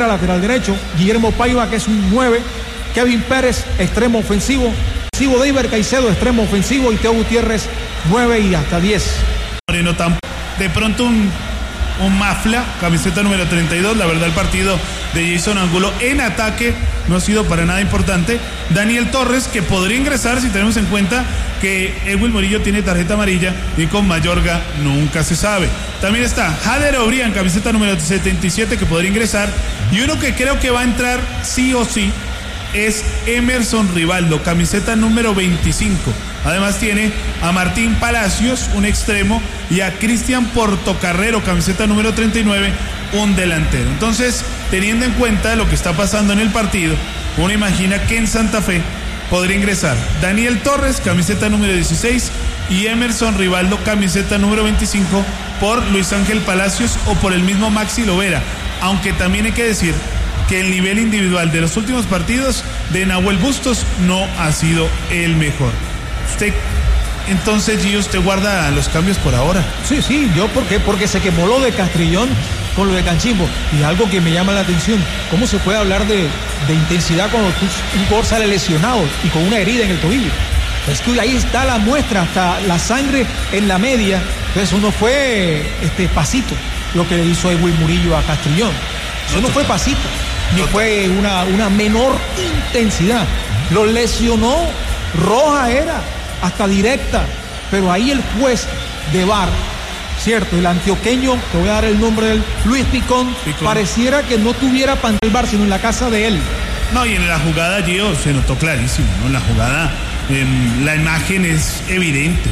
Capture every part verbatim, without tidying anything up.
Rivera, lateral derecho, Guillermo Paiva, que es un nueve, Kevin Pérez, extremo ofensivo, Deiber Caicedo, extremo ofensivo, y Teo Gutiérrez, nueve y hasta diez. Moreno, de pronto un, un Mafla, camiseta número treinta y dos, la verdad el partido de Jason Angulo en ataque no ha sido para nada importante. Daniel Torres, que podría ingresar si tenemos en cuenta que Edwin Murillo tiene tarjeta amarilla y con Mayorga nunca se sabe. También está Jader Obrián, camiseta número setenta y siete, que podría ingresar, y uno que creo que va a entrar sí o sí es Emerson Rivaldo, camiseta número veinticinco. Además tiene a Martín Palacios, un extremo, y a Cristian Portocarrero, camiseta número treinta y nueve, un delantero. Entonces, teniendo en cuenta lo que está pasando en el partido, uno imagina que en Santa Fe podría ingresar Daniel Torres, camiseta número dieciséis, y Emerson Rivaldo, camiseta número veinticinco, por Luis Ángel Palacios o por el mismo Maxi Lovera. Aunque también hay que decir que el nivel individual de los últimos partidos de Nahuel Bustos no ha sido el mejor. Usted, entonces, Gio, usted guarda los cambios por ahora. Sí, sí, yo ¿por qué? Porque se quemó lo de Castrillón con lo de Canchimbo. Y algo que me llama la atención, ¿cómo se puede hablar de, de intensidad cuando tú, un jugador sale lesionado y con una herida en el tobillo? Es que ahí está la muestra, hasta la sangre en la media. Entonces uno fue este pasito lo que le hizo Edwin Murillo a Castrillón. Eso no fue pasito, ni fue una, una menor intensidad. Lo lesionó, roja era, hasta directa. Pero ahí el juez de V A R, cierto, el antioqueño, te voy a dar el nombre de él, Luis Picón, Picón, pareciera que no tuviera pantalla el V A R, sino en la casa de él. No, y en la jugada, Gio, se notó clarísimo, ¿no? En la jugada, eh, la imagen es evidente,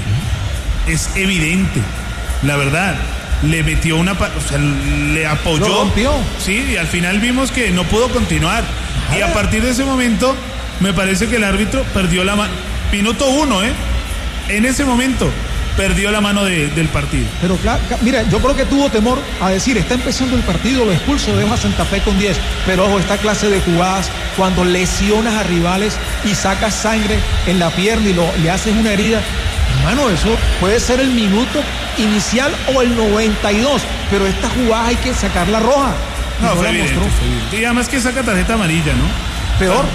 es evidente, la verdad. Le metió una, o sea, le apoyó. Lo rompió. Sí, y al final vimos que no pudo continuar. Y a partir de ese momento, me parece que el árbitro perdió la mano. Minuto uno, ¿eh? En ese momento, perdió la mano de, del partido. Pero claro, mira, yo creo que tuvo temor a decir, está empezando el partido, lo expulso, dejo a Santa Fe con diez. Pero ojo, esta clase de jugadas, cuando lesionas a rivales y sacas sangre en la pierna y lo, le haces una herida, hermano, eso puede ser el minuto inicial o el noventa y dos, pero esta jugada hay que sacar la roja. No, no fue, evidente, fue evidente. Y además que saca tarjeta amarilla, ¿no? Peor.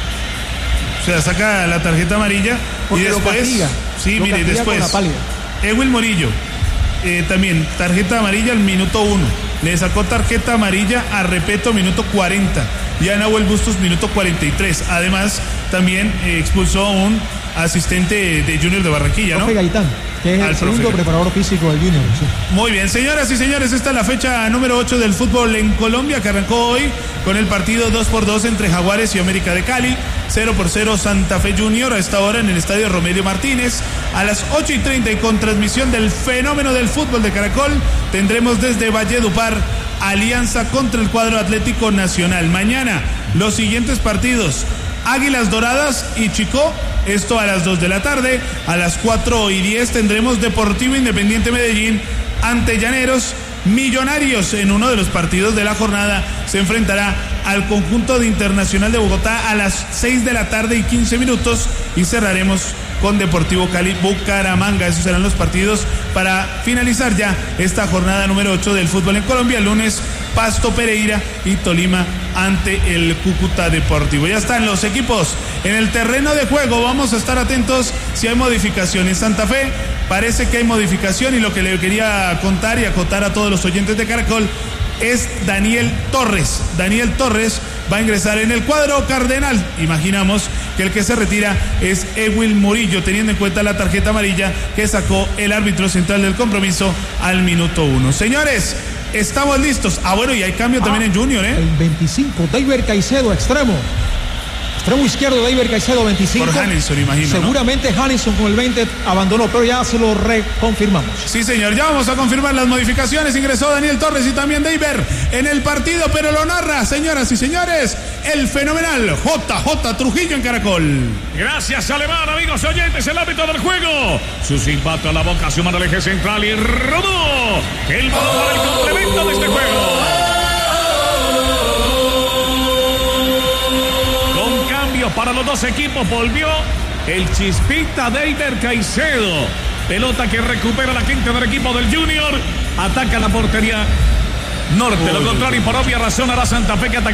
O sea, saca la tarjeta amarilla. Porque y después, lo castiga, sí, lo mire, después, Edwin Murillo, eh, también tarjeta amarilla al minuto uno. Le sacó tarjeta amarilla a Repeto, minuto cuarenta. Y a Nahuel Bustos, minuto cuarenta y tres. Además, también eh, expulsó a un asistente de Junior de Barranquilla, ¿no? Profe Gaitán, que es el segundo preparador físico del Junior. Sí. Muy bien, señoras y señores, esta es la fecha número ocho del fútbol en Colombia, que arrancó hoy con el partido dos por dos entre Jaguares y América de Cali. cero por cero Santa Fe Junior a esta hora en el estadio Romelio Martínez. A las ocho y treinta y con transmisión del fenómeno del fútbol de Caracol, tendremos desde Valledupar Alianza contra el cuadro Atlético Nacional. Mañana los siguientes partidos: Águilas Doradas y Chicó, esto a las dos de la tarde. A las cuatro y diez tendremos Deportivo Independiente Medellín ante Llaneros. Millonarios, en uno de los partidos de la jornada, se enfrentará al conjunto de Internacional de Bogotá a las seis de la tarde y quince minutos, y cerraremos con Deportivo Cali Bucaramanga. Esos serán los partidos para finalizar ya esta jornada número ocho del fútbol en Colombia. El lunes, Pasto Pereira y Tolima ante el Cúcuta Deportivo. Ya están los equipos en el terreno de juego. Vamos a estar atentos si hay modificación en Santa Fe. Parece que hay modificación, y lo que le quería contar y acotar a todos los oyentes de Caracol es Daniel Torres. Daniel Torres va a ingresar en el cuadro cardenal. Imaginamos que el que se retira es Edwin Murillo, teniendo en cuenta la tarjeta amarilla que sacó el árbitro central del compromiso al minuto uno. Señores, estamos listos. Ah, bueno, y hay cambio ah, también en Junior, ¿eh? El veinticinco, Deiber Caicedo, extremo. Extremo izquierdo, Deiber Caicedo, veinticinco. Por Hanison, imagino, seguramente, ¿no? Hanison con el veinte abandonó, pero ya se lo reconfirmamos. Sí, señor, ya vamos a confirmar las modificaciones. Ingresó Daniel Torres y también Deiber en el partido, pero lo narra, señoras y señores, el fenomenal J J Trujillo en Caracol. Gracias, Alemán, amigos oyentes, el ámbito del juego. Su silbato a la boca, su mano al eje central y rodó el balón para el complemento de este juego. Para los dos equipos volvió el chispita Deiber Caicedo. Pelota que recupera la quinta del equipo del Junior. Ataca la portería norte. Lo contrario, y por obvia razón hará Santa Fe que ataca.